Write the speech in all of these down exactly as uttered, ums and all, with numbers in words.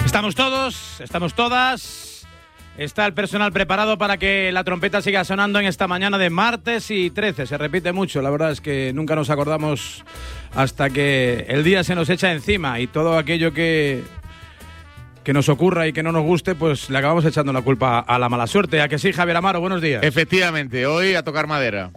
Estamos todos, estamos todas. Está el personal preparado para que la trompeta siga sonando en esta mañana de martes y trece. Se repite mucho, la verdad es que nunca nos acordamos hasta que el día se nos echa encima y todo aquello que, que nos ocurra y que no nos guste, pues le acabamos echando la culpa a la mala suerte. ¿A que sí, Javier Amaro? Buenos días. Efectivamente, hoy a tocar madera.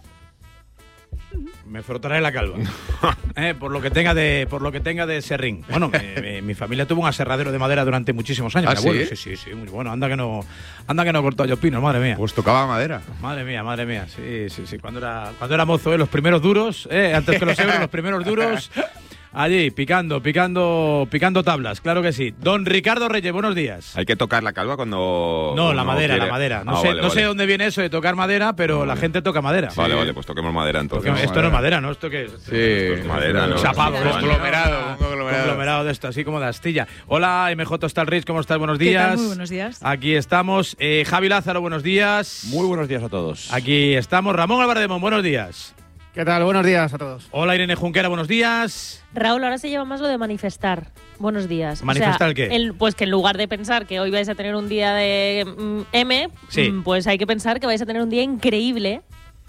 Me frotaré la calva. eh, por lo que tenga de por lo que tenga de serrín. Bueno, mi, mi, mi familia tuvo un aserradero de madera durante muchísimos años. ¿Ah, mi abuelo. sí? sí, sí, sí, muy bueno. Anda que no, anda que no cortó yo pinos, madre mía. Pues tocaba madera. Madre mía, madre mía. Sí, sí, sí. Cuando era, cuando era mozo, eh, los primeros duros, eh, antes que los euros, los primeros duros. Allí, picando, picando, picando tablas, claro que sí. Don Ricardo Reyes, buenos días. ¿Hay que tocar la calva cuando...? No, la madera, quiere? la madera. No, Ah, sé, vale, no vale. sé dónde viene eso de tocar madera, pero Vale. la gente toca madera. Vale, Sí. vale, pues toquemos madera entonces. Porque esto no es madera, ¿no? ¿Esto qué es? Sí, Esto es madera, ¿no? Chapado. Sí, ¿no? conglomerado, Un un conglomerado. conglomerado de esto, así como de astilla. Hola, M J Stalrich, ¿cómo estás? Buenos días. ¿Qué tal? Muy buenos días. Aquí estamos. Eh, Javi Lázaro, buenos días. Muy buenos días a todos. Aquí estamos. Ramón Albardemón, buenos días. ¿Qué tal? Buenos días a todos. Hola, Irene Junquera, buenos días. Raúl, ahora se lleva más lo de manifestar. Buenos días. ¿Manifestar o sea, qué? el- pues que en lugar de pensar que hoy vais a tener un día de mm, M, Sí. mm, pues hay que pensar que vais a tener un día increíble.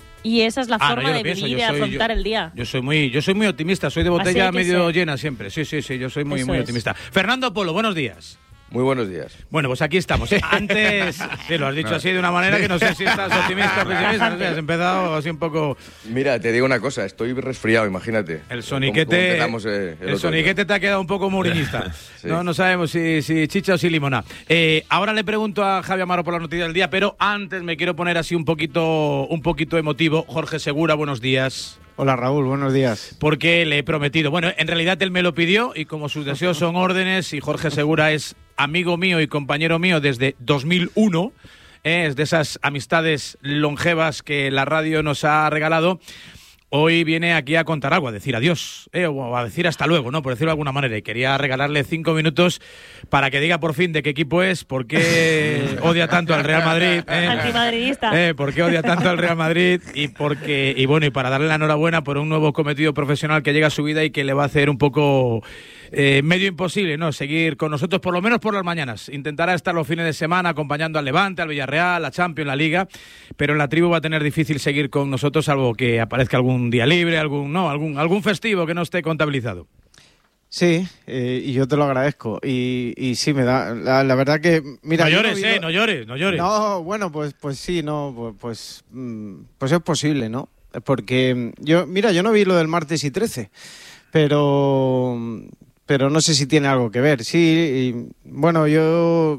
Y esa es la Ah, no, forma yo lo de pienso, vivir y yo de soy- afrontar yo- el día. Yo soy muy, yo soy muy optimista, soy de Así botella hay que medio ser. llena siempre. Sí, sí, sí, yo soy muy, Eso muy es. optimista. Fernando Polo, buenos días. Muy buenos días. Bueno, pues aquí estamos. Antes, sí, lo has dicho así de una manera que no sé si estás optimista o pesimista. No sé, has empezado así un poco. Mira, te digo una cosa, estoy resfriado, imagínate. El ¿Cómo- soniquete. cómo empezamos, eh, el el otro soniquete te ha quedado un poco mourinista. Sí. No, no sabemos si, si chicha o si limona. Eh, ahora le pregunto a Javi Amaro por la noticia del día, pero antes me quiero poner así un poquito, un poquito emotivo. Jorge Segura, buenos días. Hola Raúl, buenos días. Porque le he prometido. Bueno, en realidad él me lo pidió y como sus deseos son órdenes y Jorge Segura es amigo mío y compañero mío desde dos mil uno, eh, es de esas amistades longevas que la radio nos ha regalado. Hoy viene aquí a contar algo, a decir adiós, eh, o a decir hasta luego, ¿no? Por decirlo de alguna manera. Y quería regalarle cinco minutos para que diga por fin de qué equipo es, por qué odia tanto al Real Madrid. Eh, Antimadridista. eh, por qué odia tanto al Real Madrid y porque y bueno y para darle la enhorabuena por un nuevo cometido profesional que llega a su vida y que le va a hacer un poco eh, medio imposible, ¿no? Seguir con nosotros por lo menos por las mañanas. Intentará estar los fines de semana acompañando al Levante, al Villarreal, a Champions, la Liga, pero en la tribu va a tener difícil seguir con nosotros salvo que aparezca algún día libre, algún no, algún algún festivo que no esté contabilizado. Sí, eh, y yo te lo agradezco. Y, y sí, me da. La, la verdad que. Mira, no yo llores, vi eh, lo- no llores, no llores. No, bueno, pues, pues sí, no, pues, pues, mm, pues es posible, ¿no? Porque mm, yo, mira, yo no vi lo del martes y trece, pero, pero no sé si tiene algo que ver. Sí, y, bueno, yo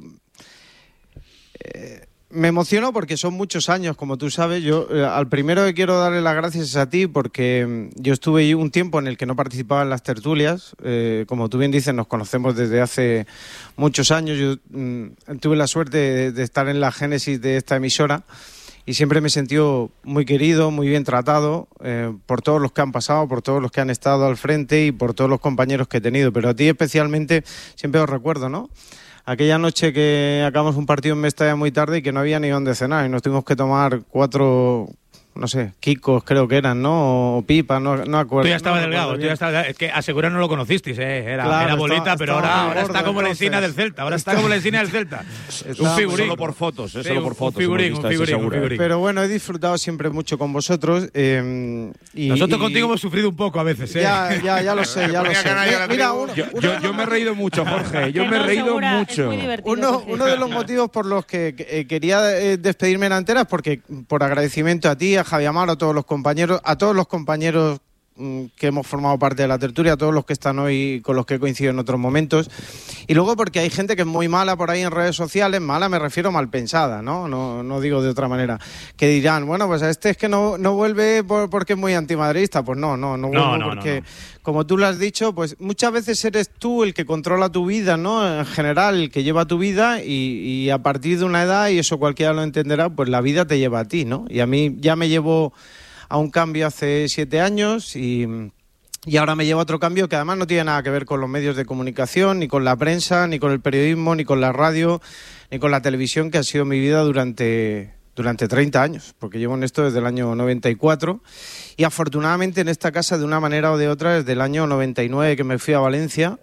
eh, me emociono porque son muchos años, como tú sabes. Yo eh, al primero que quiero darle las gracias es a ti porque mm, yo estuve un tiempo en el que no participaba en las tertulias. Eh, como tú bien dices, nos conocemos desde hace muchos años. Yo mm, tuve la suerte de, de estar en la génesis de esta emisora y siempre me he sentido muy querido, muy bien tratado eh, por todos los que han pasado, por todos los que han estado al frente y por todos los compañeros que he tenido. Pero a ti especialmente siempre os recuerdo, ¿no? Aquella noche que acabamos un partido en Mestalla muy tarde y que no había ni dónde cenar y nos tuvimos que tomar cuatro, no sé, Kikos creo que eran, ¿no? O pipas, no, no acuerdo. Tú ya estabas no delgado, recuerdo tú ya bien. estabas, es que asegura no lo conocisteis, eh. era, Claro, era bolita, estaba- pero estaba ahora, muy ahora está gordo, como la entonces. encina del Celta, ahora está como la encina del Celta. Un Estaba- figurín. Solo por fotos, eh, Sí, solo un- por un fotos. figurín, hemos un visto a ese figurín, un Segura. figurín. Pero bueno, he disfrutado siempre mucho con vosotros. eh, y, Nosotros y- contigo hemos sufrido un poco a veces, ¿eh? Ya, ya, ya lo sé, ya lo Ponía sé. canalla la Mira, tribu. uno, Yo, uno yo, de yo los- me he reído mucho, Jorge. Yo Que me he no, reído Segura, mucho. Es muy divertido, Uno, Jorge. uno de los motivos por los que eh, quería eh, despedirme en antena es porque, por agradecimiento a ti, a Javi Amaro, a todos los compañeros, a todos los compañeros mm, que hemos formado parte de la tertulia, a todos los que están hoy con los que he coincidido en otros momentos. Y luego porque hay gente que es muy mala por ahí en redes sociales, mala me refiero mal pensada, ¿no? No, no digo de otra manera. Que dirán, bueno, pues a este es que no, no vuelve por- porque es muy antimadridista. Pues no, no, no vuelvo No, no, no, porque, no. como tú lo has dicho, pues muchas veces eres tú el que controla tu vida, ¿no? En general, el que lleva tu vida y, y a partir de una edad, y eso cualquiera lo entenderá, pues la vida te lleva a ti, ¿no? Y a mí ya me llevó a un cambio hace siete años y, y ahora me lleva a otro cambio que además no tiene nada que ver con los medios de comunicación, ni con la prensa, ni con el periodismo, ni con la radio, ni con la televisión, que ha sido mi vida durante, durante treinta años, porque llevo en esto desde el año noventa y cuatro y afortunadamente en esta casa de una manera o de otra desde el año noventa y nueve que me fui a Valencia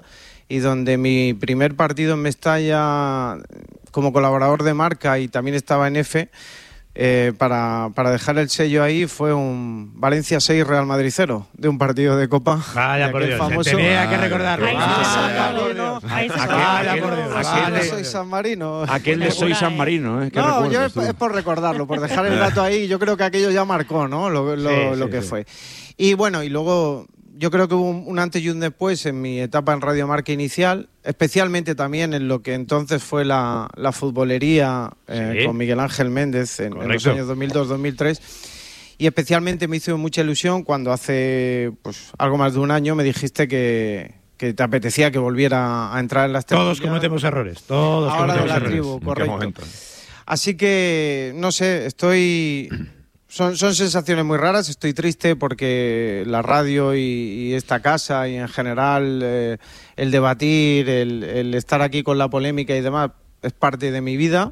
y donde mi primer partido en Mestalla como colaborador de Marca y también estaba en F, eh, para, para dejar el sello ahí fue un Valencia seis, Real Madrid cero, de un partido de Copa. Vaya por Dios, famoso... tenía que recordarlo. Ay, vaya por Dios. Vaya por Dios. Aquel soy San Marino. Aquel de soy San Marino, ¿eh? No, yo es, es por recordarlo, por dejar el dato ahí. Yo creo que aquello ya marcó, ¿no? Lo, lo, sí, lo sí, que sí. fue. Y bueno, y luego yo creo que hubo un, un antes y un después en mi etapa en Radio Marca inicial, especialmente también en lo que entonces fue la, la futbolería eh, sí. con Miguel Ángel Méndez en, en los años dos mil dos dos mil tres. Y especialmente me hizo mucha ilusión cuando hace pues algo más de un año me dijiste que, que te apetecía que volviera a entrar en las tertulias. Todos cometemos errores, todos Ahora cometemos de la errores. Tribu, correcto. Así que, no sé, estoy... Son, son sensaciones muy raras, estoy triste porque la radio y, y esta casa y en general eh, el debatir, el, el estar aquí con la polémica y demás es parte de mi vida,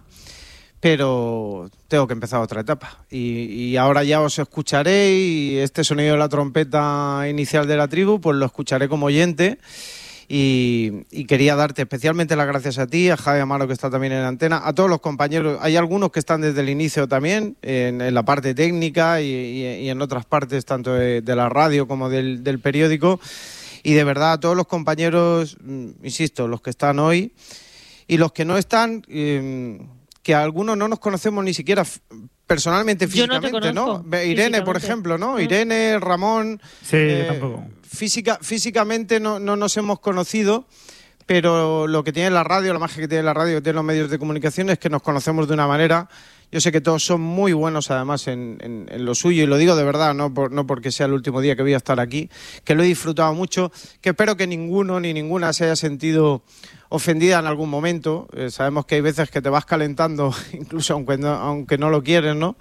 pero tengo que empezar otra etapa y, y ahora ya os escucharé y este sonido de la trompeta inicial de la tribu pues lo escucharé como oyente. Y, y quería darte especialmente las gracias a ti, a Javi Amaro que está también en Antena, a todos los compañeros. Hay algunos que están desde el inicio también, en, en la parte técnica y, y, y en otras partes, tanto de, de la radio como del, del periódico. Y de verdad a todos los compañeros, insisto, los que están hoy y los que no están, eh, que algunos no nos conocemos ni siquiera personalmente, físicamente, Yo no, ¿no? Irene, por ejemplo, ¿no? Irene, Ramón... Sí, eh, yo tampoco. Física, físicamente no, no nos hemos conocido, pero lo que tiene la radio, la magia que tiene la radio, que tienen los medios de comunicación es que nos conocemos de una manera. Yo sé que todos son muy buenos además en, en, en lo suyo, y lo digo de verdad, no, por, no porque sea el último día que voy a estar aquí, que lo he disfrutado mucho, que espero que ninguno ni ninguna se haya sentido ofendida en algún momento. Eh, sabemos que hay veces que te vas calentando, incluso aunque no, aunque no lo quieres, ¿no?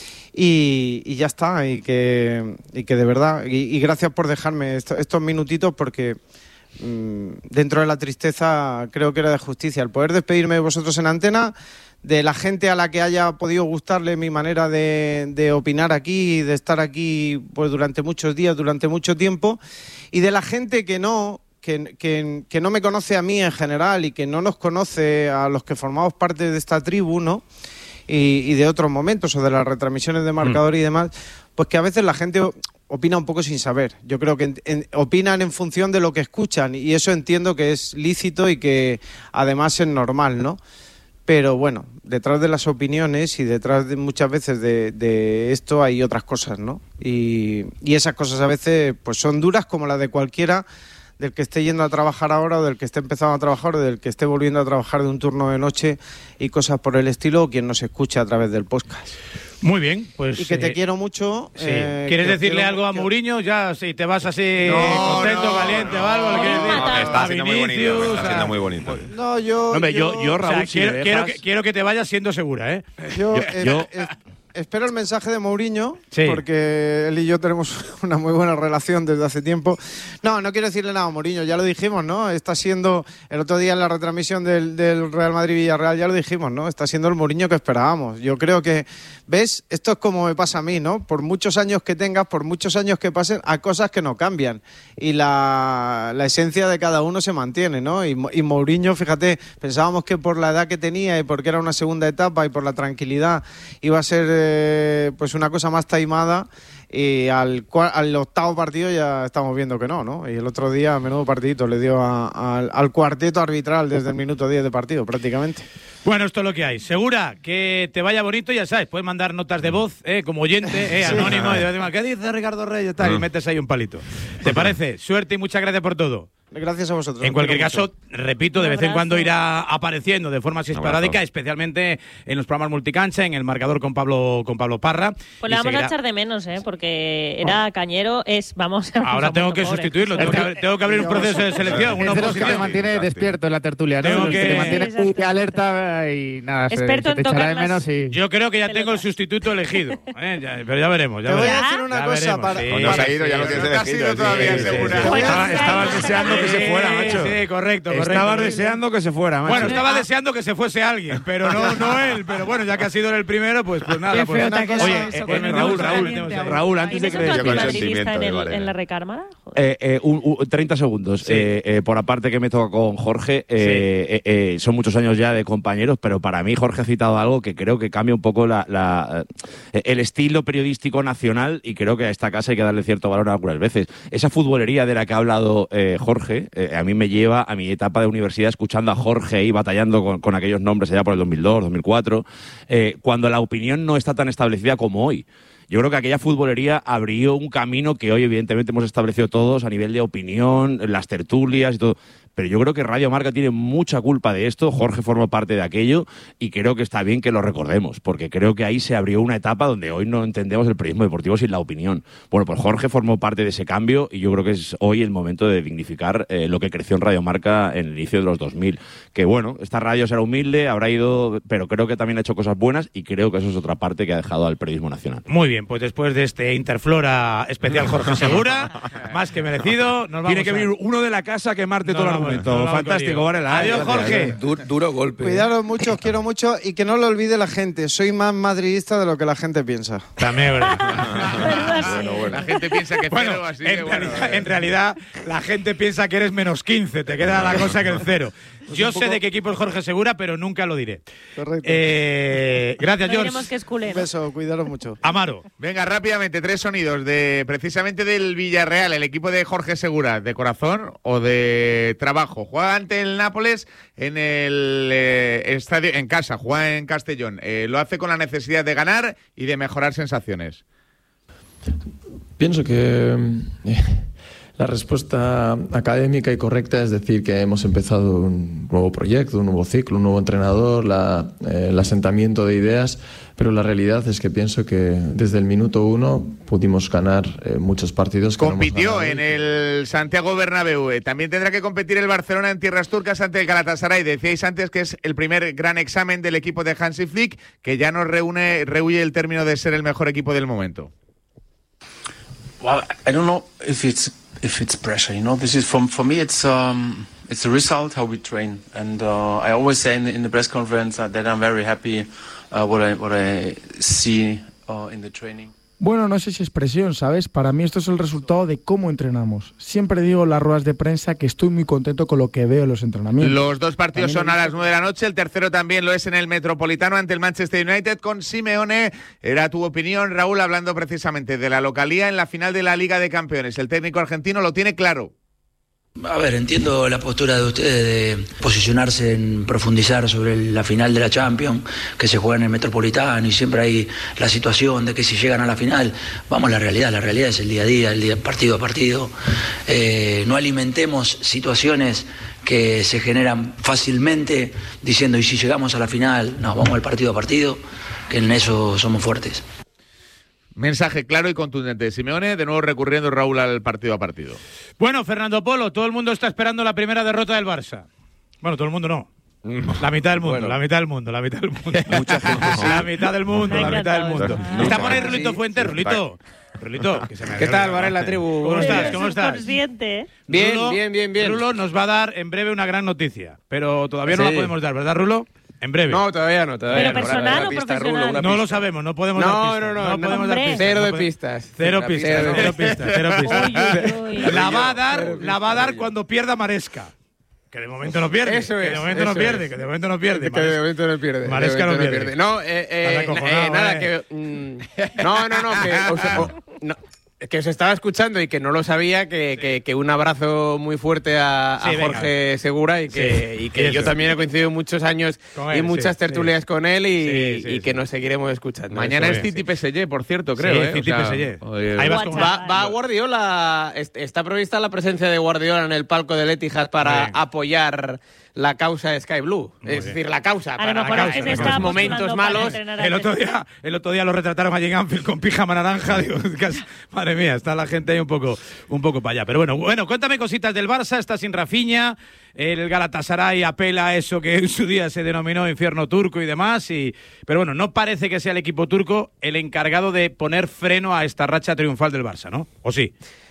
Y, y ya está, y que, y que de verdad, y, y gracias por dejarme esto, estos minutitos porque mmm, dentro de la tristeza creo que era de justicia el poder despedirme de vosotros en Antena, de la gente a la que haya podido gustarle mi manera de, de opinar aquí, de estar aquí pues durante muchos días, durante mucho tiempo, y de la gente que no, que, que, que no me conoce a mí en general y que no nos conoce a los que formamos parte de esta tribu, ¿no? Y, y de otros momentos o de las retransmisiones de marcador mm. y demás, pues que a veces la gente opina un poco sin saber. Yo creo que en, en, opinan en función de lo que escuchan y eso entiendo que es lícito y que además es normal, ¿no? Pero bueno, detrás de las opiniones y detrás de muchas veces de, de esto hay otras cosas, ¿no? Y, y esas cosas a veces pues son duras como la de cualquiera del que esté yendo a trabajar ahora o del que esté empezando a trabajar o del que esté volviendo a trabajar de un turno de noche y cosas por el estilo, o quien nos escucha a través del podcast. Muy bien, pues... Y que te eh, quiero mucho. Sí. Eh, ¿Quieres que decirle quiero, algo a que... Mourinho? Ya, si te vas así no, contento, no, caliente no, o algo, no, ¿le quieres no, decir? no, Está siendo muy bonito, Vinicius, está siendo muy bonito. No, yo... Hombre, yo, yo, O Raúl, sea, si quiero, me quiero, dejas... que, quiero que te vayas siendo segura, ¿eh? Yo, Yo- eh, yo- eh, espero el mensaje de Mourinho, Sí. porque él y yo tenemos una muy buena relación desde hace tiempo. No, no quiero decirle nada a Mourinho, ya lo dijimos, ¿no? Está siendo, el otro día en la retransmisión del, del Real Madrid-Villarreal ya lo dijimos, ¿no? Está siendo el Mourinho que esperábamos. Yo creo que, ¿ves? Esto es como me pasa a mí, ¿no? Por muchos años que tengas, por muchos años que pasen, hay cosas que no cambian. Y la, la esencia de cada uno se mantiene, ¿no? Y, y Mourinho, fíjate, pensábamos que por la edad que tenía y porque era una segunda etapa y por la tranquilidad iba a ser... Eh, pues una cosa más taimada, y al, al octavo partido ya estamos viendo que no, ¿no? Y el otro día, menudo partidito le dio a, a, al cuarteto arbitral desde el minuto diez de partido, prácticamente. Bueno, esto es lo que hay. Segura, que te vaya bonito, ya sabes, puedes mandar notas de voz, ¿eh? Como oyente, ¿eh? Anónimo, y decir, ¿qué dice Ricardo Reyes? Tal, y metes ahí un palito. ¿Te parece? Suerte y muchas gracias por todo. Gracias a vosotros. En cualquier caso, caso, repito, de vez en cuando irá apareciendo de forma así esporádica, especialmente en los programas multicancha, en el marcador con Pablo con Pablo Parra. Pues le vamos seguirá... a echar de menos, ¿eh? Porque era cañero, es, vamos... Ahora tengo que pobre. sustituirlo, tengo que, tengo que abrir un proceso de selección. Es de los que te mantiene despierto en la tertulia, ¿no? Tengo que... Te mantiene sí, alerta y nada, experto se, se te en echará de las... menos y... Yo creo que ya tengo el sustituto elegido, ¿eh? ya, pero ya veremos. Ya te voy veremos. a decir una ya cosa veremos, para... Sí, Cuando para... se ha ido ya lo tienes elegido. todavía segura. Estaba, estabas deseando que se fuera, macho. Sí, correcto, correcto. Estabas deseando que se fuera, macho. Bueno, estaba deseando que se fuese alguien, pero no, no él. Pero bueno, ya que ha sido él el primero, pues, pues nada. Qué pues, feo te ha quedado oye, eso eh, con eh, el Raúl, gusto Raúl, caliente ahora. Raúl, antes de que ¿Tienes le otro Yo antimadridista consentimiento en, de el- Varela. en la recámara? Joder. Eh, eh, un- un- treinta segundos. Sí. Eh, eh, por aparte que me toca con Jorge, eh, eh, eh, son muchos años ya de compañeros, pero para mí Jorge ha citado algo que creo que cambia un poco la, la, eh, el estilo periodístico nacional, y creo que a esta casa hay que darle cierto valor algunas veces. Esa futbolería de la que ha hablado eh, Jorge, eh, a mí me lleva a mi etapa de universidad escuchando a Jorge ahí batallando con, con aquellos nombres allá por el dos mil dos, dos mil cuatro, eh, cuando la opinión no está tan establecida como hoy. Yo creo que aquella futbolería abrió un camino que hoy evidentemente hemos establecido todos a nivel de opinión, las tertulias y todo. Pero yo creo que Radio Marca tiene mucha culpa de esto, Jorge formó parte de aquello y creo que está bien que lo recordemos, porque creo que ahí se abrió una etapa donde hoy no entendemos el periodismo deportivo sin la opinión. Bueno, pues Jorge formó parte de ese cambio y yo creo que es hoy el momento de dignificar eh, lo que creció en Radio Marca en el inicio de los dos mil. Que bueno, esta radio será humilde, habrá ido, pero creo que también ha hecho cosas buenas y creo que eso es otra parte que ha dejado al periodismo nacional. Muy bien, pues después de este Interflora especial Jorge Segura, más que merecido, nos vamos Tiene que a... venir uno de la casa a quemarte No, todo el no, argumento. no, no, Fantástico, no, Varela. Adiós, Gracias, Jorge. eh. Du- duro golpe. Cuidaros mucho, os quiero mucho y que no lo olvide la gente. Soy más madridista de lo que la gente piensa. También, ¿verdad? Bueno, bueno. La gente piensa que Bueno, cero, así en, que bueno. realidad, en realidad la gente piensa que eres menos quince, te queda la cosa que el cero. Yo sé de qué equipo es Jorge Segura, pero nunca lo diré. Correcto. Eh, gracias, No diremos George. que es culé, Un ¿no? beso, cuidaros mucho. Amaro. Venga, rápidamente, tres sonidos de precisamente del Villarreal, el equipo de Jorge Segura, de corazón o de trabajo. Juega ante el Nápoles en el eh, estadio, en casa, juega en Castellón. Eh, lo hace con la necesidad de ganar y de mejorar sensaciones. Pienso que eh, la respuesta académica y correcta es decir que hemos empezado un nuevo proyecto, un nuevo ciclo, un nuevo entrenador, la, eh, el asentamiento de ideas, pero la realidad es que pienso que desde el minuto uno pudimos ganar eh, muchos partidos. Que no hemos Compitió ganado. en el Santiago Bernabéu. Eh, También tendrá que competir el Barcelona en tierras turcas ante el Galatasaray. Decíais antes que es el primer gran examen del equipo de Hansi Flick, que ya nos reúne, rehuye el término de ser el mejor equipo del momento. Well, I don't know if it's if it's pressure. You know, this is for for me. It's um it's the result how we train, and uh, I always say in the, in the press conference uh, that I'm very happy uh, what I what I see uh, in the training. Bueno, no sé si es presión, ¿sabes? Para mí esto es el resultado de cómo entrenamos. Siempre digo en las ruedas de prensa que estoy muy contento con lo que veo en los entrenamientos. Los dos partidos También son a he las nueve de la noche, el tercero también lo es en el Metropolitano ante el Manchester United con Simeone. Era tu opinión, Raúl, hablando precisamente de la localía en la final de la Liga de Campeones. El técnico argentino lo tiene claro. A ver, entiendo la postura de ustedes de posicionarse en profundizar sobre la final de la Champions, que se juega en el Metropolitano y siempre hay la situación de que si llegan a la final, vamos a la realidad, la realidad es el día a día, el día partido a partido. Eh, no alimentemos situaciones que se generan fácilmente diciendo y si llegamos a la final, no, vamos al partido a partido, que en eso somos fuertes. Mensaje claro y contundente de Simeone, de nuevo recurriendo Raúl al partido a partido. Bueno, Fernando Polo, todo el mundo está esperando la primera derrota del Barça. Bueno, todo el mundo no. La mitad del mundo, Bueno. la mitad del mundo, la mitad del mundo. Mucha gente sí. La mitad del mundo, Me la ha mitad del encantado mundo. esto. Está por ahí Sí. Rulito Fuentes, Rulito. Rulito, que se me ¿Qué había tal, olvidado. Varela, tribu? ¿Cómo Buenos estás? días. ¿Cómo estás? Subconsciente, ¿eh? Bien, Rulo- bien, bien, bien. Rulo nos va a dar en breve una gran noticia, pero todavía no Sí. la podemos dar, ¿verdad, Rulo? En breve. No, todavía no, todavía ¿Pero no. personal una o pista, profesional? Rulo, una no lo pista. sabemos, no podemos No, dar pistas. no, no, no no. podemos dar Hombre. pistas. Cero no de pode- pistas. Cero Cero pistas, de cero pistas. pistas, cero pistas. Uy, uy, uy. La va a dar, la va a dar cuando pierda Maresca. Que de momento no pierde. Eso que es, de momento no eso pierde, es. que de momento no pierde. Que de momento no pierde. de Maresca momento no pierde. No, eh, eh, Estás acojonado, eh, nada, eh. que... mm, no, no, no, que os, o- no, que os estaba escuchando y que no lo sabía, que, que, que un abrazo muy fuerte a, a Sí, venga. Jorge Segura y que, Sí, y que eso. yo también he coincidido muchos años Con y él, muchas sí, tertulias sí. con él y, Sí, sí, y que sí. nos seguiremos escuchando. Mañana Eso es es. City P S G, por cierto, Sí, creo. ¿eh? City O sea, P S G. oye, Ahí vas Guacha. con Va, va Guardiola, est- está prevista la presencia de Guardiola en el palco del Etihad Muy para bien. apoyar la causa de Sky Blue. Muy es bien. decir, la causa. A para lo mejor la es que causa. se En está estos momentos postulando para malos. entrenar a El otro día, el otro día lo retrataron allí en Anfield con pijama naranja. Digo, casi- madre mía, está la gente ahí un poco, un poco para allá. Pero bueno, bueno, cuéntame cositas del Barça. Está sin Rafinha. El Galatasaray apela a eso que en su día se denominó infierno turco y demás. Y, pero bueno, no parece que sea el equipo turco el encargado de poner freno a esta racha triunfal del Barça, ¿no? ¿O sí?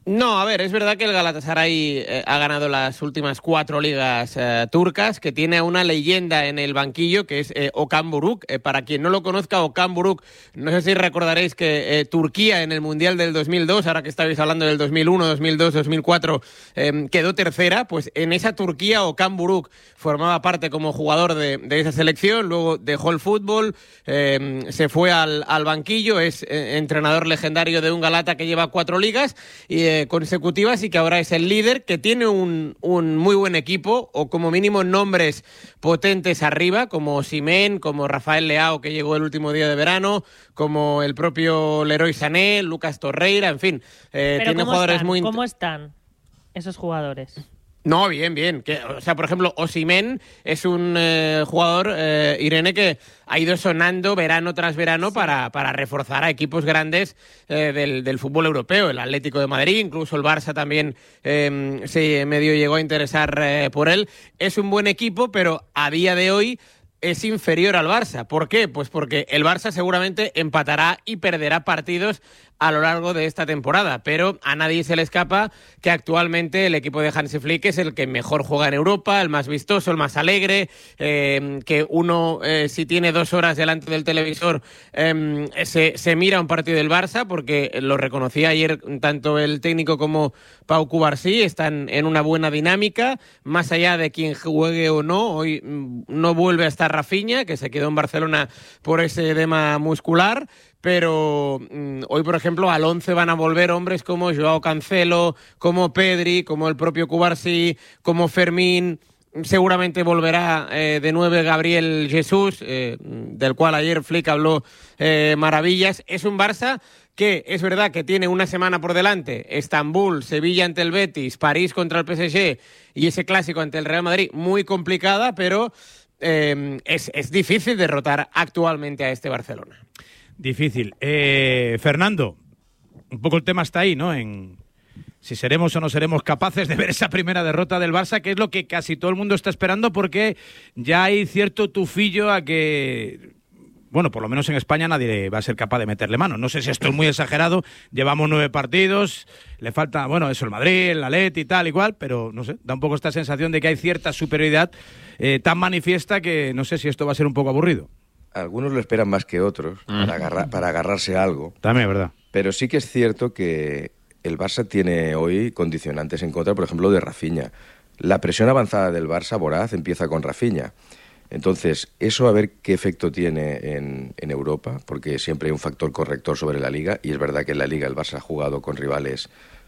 No, a ver, es verdad que el Galatasaray eh, ha ganado las últimas cuatro ligas eh, turcas, que tiene a una leyenda en el banquillo, que es eh, Okan Buruk. Eh, para quien no lo conozca, Okan Buruk, no sé si recordaréis que eh, Turquía en el Mundial del dos mil dos, ahora que estáis hablando del dos mil uno, dos mil dos, dos mil cuatro, eh, quedó tercera. Pues en esa Turquía, Okan Buruk formaba parte como jugador de, de esa selección, luego dejó el fútbol, eh, se fue al, al banquillo, es eh, entrenador legendario de un Galata que lleva cuatro ligas y eh, consecutivas y que ahora es el líder, que tiene un, un muy buen equipo, o como mínimo nombres potentes arriba, como Osimhen, como Rafael Leao, que llegó el último día de verano, como el propio Leroy Sané, Lucas Torreira, en fin. Eh, Pero tiene ¿cómo jugadores están? muy... ¿Cómo están esos jugadores? No, bien, bien. Que, o sea, por ejemplo, Osimhen es un eh, jugador, eh, Irene, que ha ido sonando verano tras verano sí. para, para reforzar a equipos grandes eh, del, del fútbol europeo. El Atlético de Madrid, incluso el Barça también eh, se medio llegó a interesar eh, por él. Es un buen equipo, pero a día de hoy es inferior al Barça. ¿Por qué? Pues porque el Barça seguramente empatará y perderá partidos a lo largo de esta temporada, pero a nadie se le escapa que actualmente el equipo de Hansi Flick es el que mejor juega en Europa, el más vistoso, el más alegre, eh, que uno eh, si tiene dos horas delante del televisor eh, se, se mira un partido del Barça, porque lo reconocía ayer tanto el técnico como Pau Cubarsí, están en una buena dinámica, más allá de quien juegue o no. Hoy no vuelve a estar Rafinha, que se quedó en Barcelona por ese edema muscular, pero mmm, hoy, por ejemplo, al once van a volver hombres como Joao Cancelo, como Pedri, como el propio Cubarsí, como Fermín. Seguramente volverá eh, de nueve Gabriel Jesús, eh, del cual ayer Flick habló eh, maravillas. Es un Barça que es verdad que tiene una semana por delante: Estambul, Sevilla ante el Betis, París contra el P S G y ese clásico ante el Real Madrid, muy complicada, pero eh, es, es difícil derrotar actualmente a este Barcelona. Difícil. Eh, Fernando, un poco el tema está ahí, ¿no? En si seremos o no seremos capaces de ver esa primera derrota del Barça, que es lo que casi todo el mundo está esperando, porque ya hay cierto tufillo a que, bueno, por lo menos en España nadie va a ser capaz de meterle mano. No sé si esto es muy exagerado, llevamos nueve partidos, le falta, bueno, eso, el Madrid, el Atleti y tal, igual, pero no sé, da un poco esta sensación de que hay cierta superioridad eh, tan manifiesta que no sé si esto va a ser un poco aburrido. Algunos lo esperan más que otros mm. para, agarrar, para agarrarse a algo. También es verdad. Pero sí que es cierto que el Barça tiene hoy condicionantes en contra, por ejemplo, de Rafinha. La presión avanzada del Barça, voraz, empieza con Rafinha. Entonces, eso a ver qué efecto tiene en, en Europa, porque siempre hay un factor corrector sobre la Liga, y es verdad que en la Liga el Barça ha jugado con rivales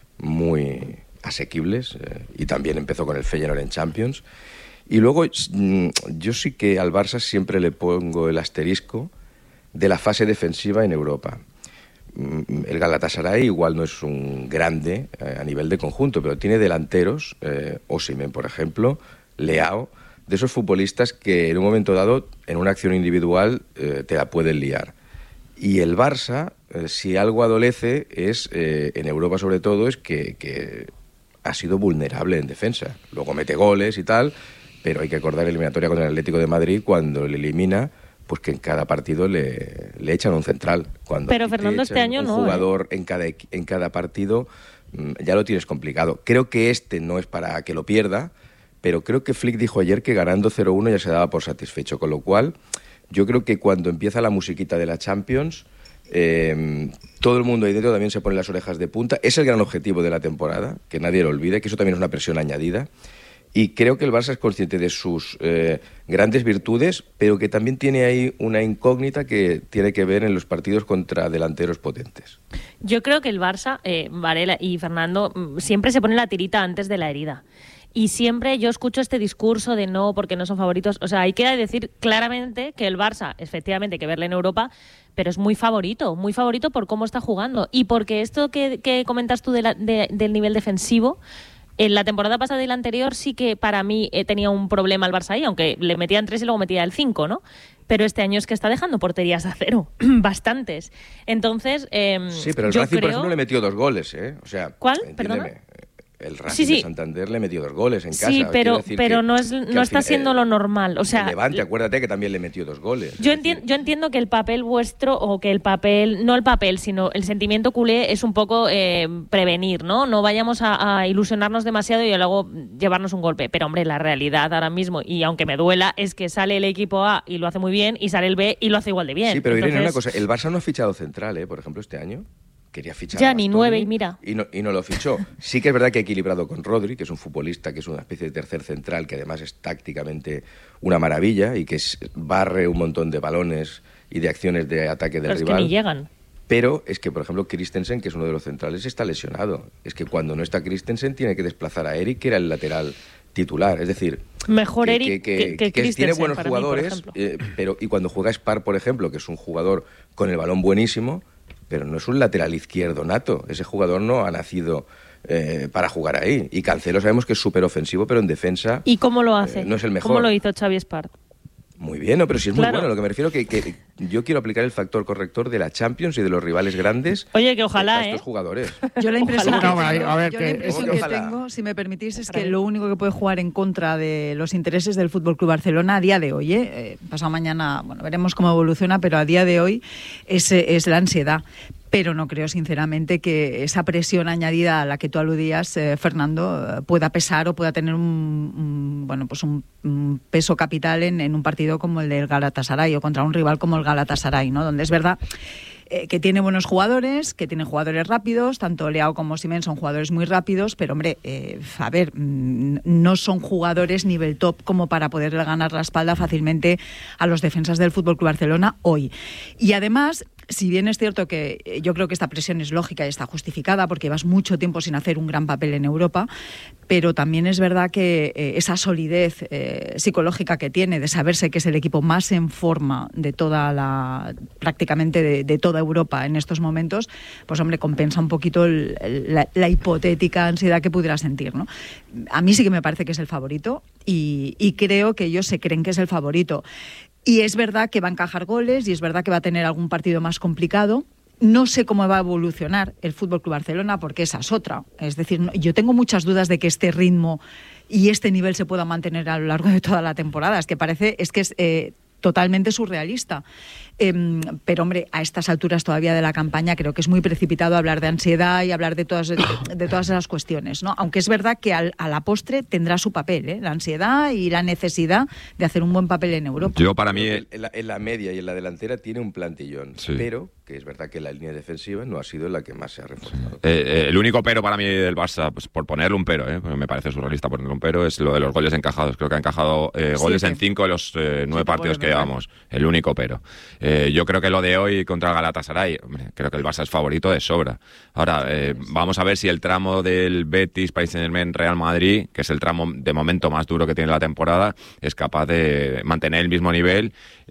muy asequibles, eh, y también empezó con el Feyenoord en Champions. Y luego yo sí que al Barça siempre le pongo el asterisco de la fase defensiva en Europa. El Galatasaray igual no es un grande eh, a nivel de conjunto, pero tiene delanteros, eh, Osimhen, por ejemplo, Leao, de esos futbolistas que en un momento dado, en una acción individual, eh, te la pueden liar. Y el Barça, eh, si algo adolece, es eh, en Europa sobre todo, es que, que ha sido vulnerable en defensa. Luego mete goles y tal, pero hay que acordar la eliminatoria contra el Atlético de Madrid, cuando le elimina, pues que en cada partido le, le echan un central. Cuando pero Fernando, este año un no. Un jugador ¿eh? en, cada, en cada partido ya lo tienes complicado. Creo que este no es para que lo pierda, pero creo que Flick dijo ayer que ganando cero uno ya se daba por satisfecho, con lo cual yo creo que cuando empieza la musiquita de la Champions, eh, todo el mundo ahí dentro también se pone las orejas de punta. Es el gran objetivo de la temporada, que nadie lo olvide, que eso también es una presión añadida. Y creo que el Barça es consciente de sus eh, grandes virtudes, pero que también tiene ahí una incógnita que tiene que ver en los partidos contra delanteros potentes. Yo creo que el Barça, eh, Varela y Fernando, siempre se pone la tirita antes de la herida. Y siempre yo escucho este discurso de no, porque no son favoritos. O sea, hay que decir claramente que el Barça, efectivamente, hay que verle en Europa, pero es muy favorito, muy favorito por cómo está jugando. Y porque esto que, que comentas tú de la, de, del nivel defensivo, en la temporada pasada y la anterior sí que para mí eh, tenía un problema el Barça ahí, aunque le metían tres y luego metía el cinco, ¿no? Pero este año es que está dejando porterías a cero, bastantes. Entonces, eh, sí, pero el yo Racing, creo... por ejemplo, le metió dos goles, ¿eh? O sea, ¿cuál? Entiéndeme. Perdona. el Racing sí, sí. de Santander le metió dos goles en casa. Sí, pero, pero que, no, es, no está final, siendo eh, lo normal. O sea, el Levante, acuérdate que también le metió dos goles. Yo, enti yo entiendo que el papel vuestro, o que el papel, no el papel, sino el sentimiento culé es un poco eh, prevenir, ¿no? No vayamos a, a ilusionarnos demasiado y luego llevarnos un golpe. Pero, hombre, la realidad ahora mismo, y aunque me duela, es que sale el equipo A y lo hace muy bien, y sale el B y lo hace igual de bien. Sí, pero Entonces... Irene, una cosa, el Barça no ha fichado central, ¿eh? Por ejemplo, este año. Quería fichar ya a ni Bastoni, nueve y mira y no, y no lo fichó. Sí que es verdad que ha equilibrado con Rodri, que es un futbolista que es una especie de tercer central, que además es tácticamente una maravilla y que es, barre un montón de balones y de acciones de ataque del pero rival. Es que ni llegan. Pero es que, por ejemplo, Christensen, que es uno de los centrales, está lesionado. Es que cuando no está Christensen tiene que desplazar a Eric, que era el lateral titular. Es decir, mejor que, Eric que, que, que, que tiene buenos para jugadores, mí, eh, pero y cuando juega Spar, por ejemplo, que es un jugador con el balón buenísimo, pero no es un lateral izquierdo nato. Ese jugador no ha nacido eh, para jugar ahí. Y Cancelo sabemos que es súper ofensivo, pero en defensa ¿Y cómo lo hace? Eh, no es el mejor. ¿Cómo lo hizo Xavi Espart? Muy bien, ¿no? Pero sí es Claro. muy bueno. Lo que me refiero que, que yo quiero aplicar el factor corrector de la Champions y de los rivales grandes. Oye, que ojalá, a estos ¿eh? jugadores. Yo la impresión, que, No, a ver, tengo, a ver, yo que- la impresión ¿Cómo que que ojalá? tengo, si me permitís, es que lo único que puede jugar en contra de los intereses del Fútbol Club Barcelona a día de hoy, ¿eh? Eh, pasado mañana, bueno, veremos cómo evoluciona, pero a día de hoy es, es la ansiedad. Pero no creo, sinceramente, que esa presión añadida a la que tú aludías, eh, Fernando, eh, pueda pesar o pueda tener un, un, bueno, pues un, un peso capital en, en un partido como el del Galatasaray o contra un rival como el Galatasaray, ¿no? Donde es verdad eh, que tiene buenos jugadores, que tiene jugadores rápidos, tanto Leao como Osimhen son jugadores muy rápidos, pero, hombre, eh, a ver, mm, no son jugadores nivel top como para poderle ganar la espalda fácilmente a los defensas del F C Barcelona hoy. Y además, si bien es cierto que yo creo que esta presión es lógica y está justificada porque llevas mucho tiempo sin hacer un gran papel en Europa, pero también es verdad que eh, esa solidez eh, psicológica que tiene de saberse que es el equipo más en forma de toda la, prácticamente de, de toda Europa en estos momentos, pues, hombre, compensa un poquito el, el, la, la hipotética ansiedad que pudiera sentir, ¿no? A mí sí que me parece que es el favorito y, y creo que ellos se creen que es el favorito. Y es verdad que va a encajar goles y es verdad que va a tener algún partido más complicado. No sé cómo va a evolucionar el F C Barcelona porque esa es otra. Es decir, no, yo tengo muchas dudas de que este ritmo y este nivel se pueda mantener a lo largo de toda la temporada. Es que parece, es que es eh, totalmente surrealista. Eh, pero, hombre, a estas alturas todavía de la campaña creo que es muy precipitado hablar de ansiedad y hablar de todas, de, de todas esas cuestiones, ¿no? Aunque es verdad que al, a la postre tendrá su papel, ¿eh? La ansiedad y la necesidad de hacer un buen papel en Europa. Yo, para mí... En la, en la media y en la delantera tiene un plantillón, Sí. pero que es verdad que la línea defensiva no ha sido la que más se ha reforzado. Eh, eh, el único pero para mí del Barça, pues por ponerle un pero, eh, porque me parece surrealista ponerle un pero, es lo de los goles encajados. Creo que ha encajado eh, goles Siete. en cinco de los eh, nueve Siete partidos que goles, ¿no? llevamos. El único pero. Eh, yo creo que lo de hoy contra el Galatasaray, hombre, creo que el Barça es favorito de sobra. Ahora, eh, vamos a ver si el tramo del Betis, Paris Saint-Germain, Real Madrid, que es el tramo de momento más duro que tiene la temporada, es capaz de mantener el mismo nivel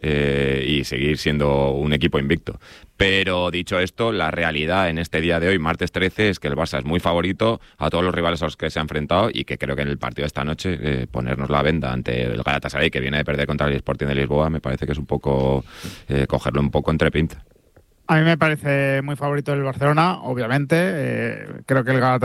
eh, y seguir siendo un equipo invicto. Pero dicho esto, la realidad en este día de hoy, martes trece, es que el Barça es muy favorito a todos los rivales a los que se ha enfrentado y que creo que en el partido de esta noche eh, ponernos la venda ante el Galatasaray, que viene de perder contra el Sporting de Lisboa, me parece que es un poco eh, cogerlo un poco entre pinzas. A mí me parece muy favorito el Barcelona, obviamente. Eh, creo que el Galatasaray